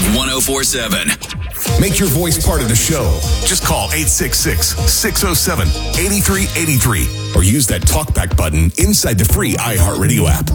1047. Make your voice part of the show. Just call 866-607-8383 or use that talkback button inside the free iHeartRadio app.